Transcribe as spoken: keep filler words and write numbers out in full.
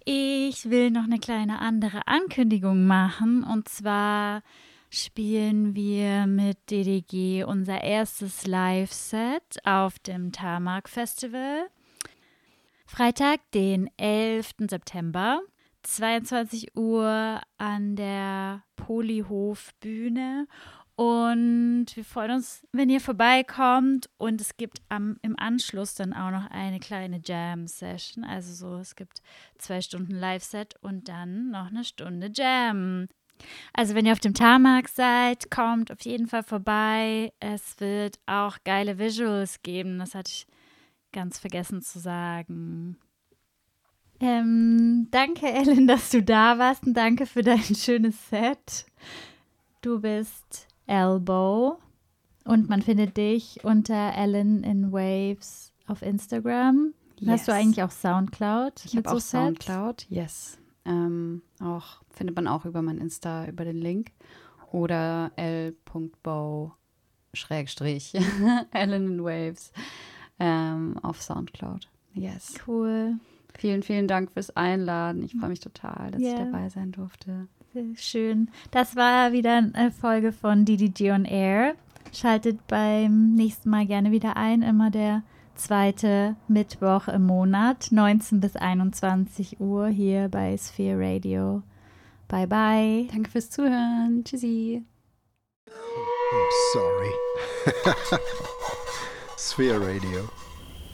Ich will noch eine kleine andere Ankündigung machen. Und zwar spielen wir mit D D G unser erstes Live-Set auf dem Tarmac Festival. Freitag, den elften September, zweiundzwanzig Uhr an der Polyhof-Bühne. Und wir freuen uns, wenn ihr vorbeikommt. Und es gibt am, im Anschluss dann auch noch eine kleine Jam-Session. Also so, es gibt zwei Stunden Live-Set und dann noch eine Stunde Jam. Also wenn ihr auf dem Tarmac seid, kommt auf jeden Fall vorbei. Es wird auch geile Visuals geben. Das hatte ich ganz vergessen zu sagen. Ähm, danke, Ellen, dass du da warst und danke für dein schönes Set. Du bist Elbow und man findet dich unter Ellen in Waves auf Instagram. Yes. Hast du eigentlich auch Soundcloud? Ich habe so auch Sets? Soundcloud, yes. Ähm, auch, findet man auch über mein Insta, über den Link. Oder l.bow Schrägstrich Ellen in Waves ähm, auf Soundcloud. Yes. Cool. Vielen, vielen Dank fürs Einladen. Ich freue mich total, dass yeah. ich dabei sein durfte. Sehr schön. Das war wieder eine Folge von D D G on Air. Schaltet beim nächsten Mal gerne wieder ein. Immer der zweite Mittwoch im Monat, neunzehn bis einundzwanzig Uhr hier bei Sphere Radio. Bye, bye. Danke fürs Zuhören. Tschüssi. Oh, sorry. Sphere Radio.